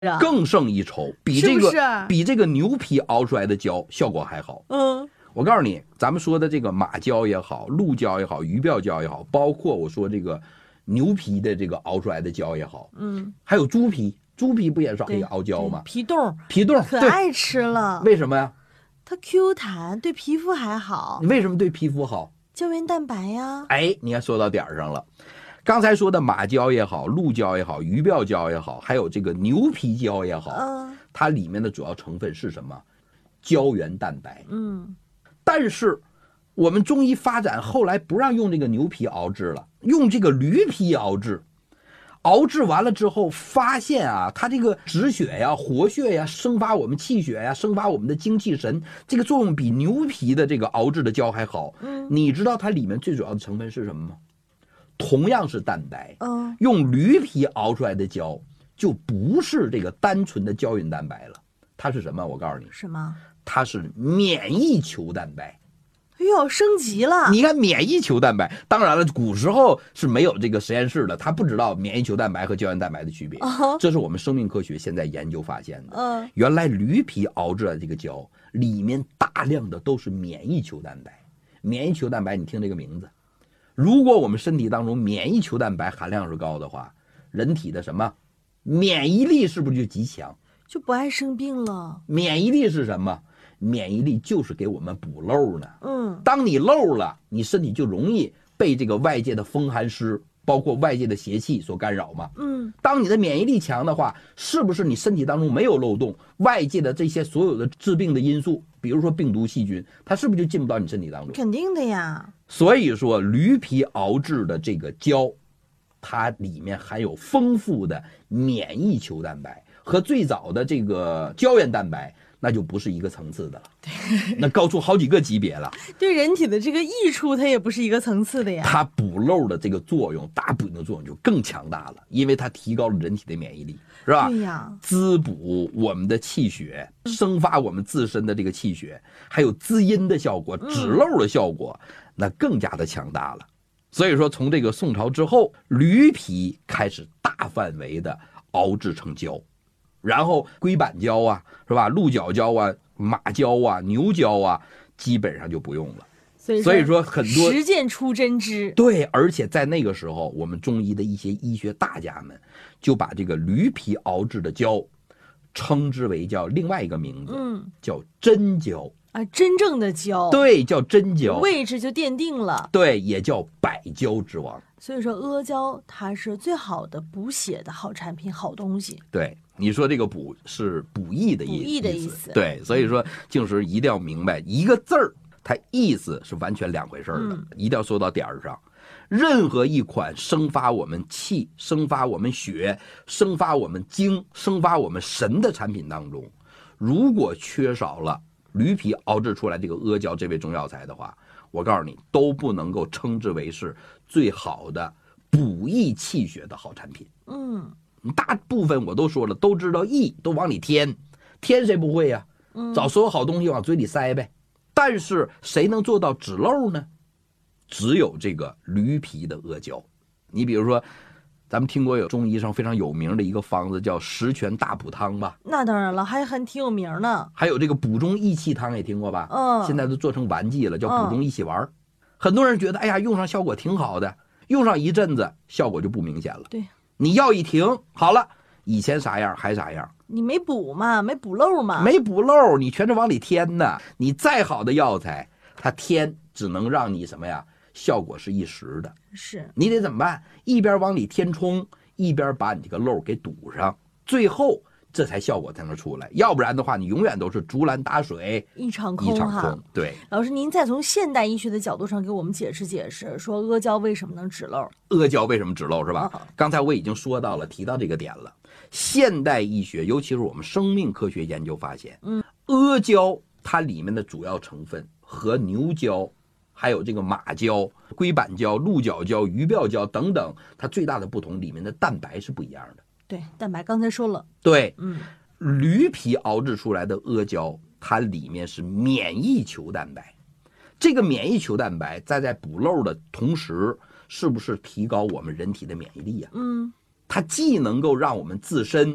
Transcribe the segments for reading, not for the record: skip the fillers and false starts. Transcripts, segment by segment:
更胜一筹，比这个牛皮熬出来的胶效果还好。我告诉你，咱们说的这个马胶也好，鹿胶也好，鱼鳔胶也好，包括我说这个牛皮的这个熬出来的胶也好，还有猪皮不也是可以熬胶吗？ 皮冻可爱吃了。 为什么呀？ 它 Q 弹，对皮肤还好。 为什么对皮肤好？ 胶原蛋白呀。 哎，你看说到点上了。刚才说的马胶也好，鹿胶也好，鱼鳔胶也好，还有这个牛皮胶也好，它里面的主要成分是什么？胶原蛋白。但是我们中医发展后来不让用这个牛皮熬制了，用这个驴皮熬制。熬制完了之后，发现啊，它这个止血呀、活血呀、生发我们气血呀、生发我们的精气神，这个作用比牛皮的这个熬制的胶还好。你知道它里面最主要的成分是什么吗？同样是蛋白，用驴皮熬出来的胶就不是这个单纯的胶原蛋白了，它是什么？我告诉你， 什么？ 它是免疫球蛋白。 哎呦，升级了！ 你看免疫球蛋白，当然了，古时候是没有这个实验室的，他不知道免疫球蛋白和胶原蛋白的区别。这是我们生命科学现在研究发现的。原来驴皮熬制的这个胶里面大量的都是免疫球蛋白。免疫球蛋白，你听这个名字，如果我们身体当中免疫球蛋白含量是高的话，人体的什么免疫力是不是就极强？ 就不爱生病了。 免疫力是什么？免疫力就是给我们补漏呢。当你漏了，你身体就容易被这个外界的风寒湿，包括外界的邪气所干扰嘛。当你的免疫力强的话，是不是你身体当中没有漏洞，外界的这些所有的致病的因素，比如说病毒细菌，它是不是就进不到你身体当中？ 肯定的呀。 所以说驴皮熬制的这个胶，它里面含有丰富的免疫球蛋白，和最早的这个胶原蛋白那就不是一个层次的了，那高出好几个级别了。 对人体的这个益处，它也不是一个层次的呀。 它补漏的这个作用，大补的作用就更强大了，因为它提高了人体的免疫力，是吧？ 对呀， 滋补我们的气血，生发我们自身的这个气血，还有滋阴的效果、止漏的效果，那更加的强大了。所以说，从这个宋朝之后，驴皮开始大范围的熬制成胶。然后龟板胶啊，是吧？鹿角胶啊，马胶啊，牛胶啊，基本上就不用了。所以说很多实践出真知。 对，而且在那个时候，我们中医的一些医学大家们就把这个驴皮熬制的胶称之为叫另外一个名字，叫真胶啊，真正的胶。 对，叫真胶， 位置就奠定了。 对，也叫百胶之王。 所以说阿胶它是最好的补血的好产品、好东西。 对，你说这个补是补益的意思。对，所以说静时一定要明白一个字儿，它意思是完全两回事的，一定要说到点儿上。任何一款生发我们气、生发我们血、生发我们精、生发我们神的产品当中，如果缺少了驴皮熬制出来这个阿胶这味中药材的话，我告诉你都不能够称之为是最好的补益气血的好产品。大部分我都说了，都知道益都往里添谁不会呀？找所有好东西往嘴里塞呗。但是谁能做到止漏呢？只有这个驴皮的阿胶。你比如说咱们听过有中医上非常有名的一个方子叫十全大补汤吧？ 那当然了，还挺有名呢。 还有这个补中益气汤也听过吧？现在都做成丸剂了，叫补中益气丸。很多人觉得哎呀用上效果挺好的，用上一阵子效果就不明显了。 对， 你药一停好了，以前啥样还啥样。 你没补嘛，没补漏嘛， 没补漏，你全是往里添呢。你再好的药材，它添只能让你什么呀？效果是一时的。 是你得怎么办？一边往里填充，一边把你这个漏给堵上，最后这才效果才能出来。要不然的话，你永远都是竹篮打水一场空哈。 对， 老师，您再从现代医学的角度上给我们解释解释，说阿胶为什么能止漏？ 阿胶为什么止漏是吧？刚才我已经说到了，提到这个点了。现代医学，尤其是我们生命科学研究发现，阿胶它里面的主要成分和牛胶还有这个马胶、龟板胶、鹿角胶、鱼鳔胶等等，它最大的不同，里面的蛋白是不一样的。 对，蛋白刚才说了。 对，驴皮熬制出来的阿胶，它里面是免疫球蛋白。这个免疫球蛋白在补漏的同时，是不是提高我们人体的免疫力呀？它既能够让我们自身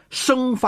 生发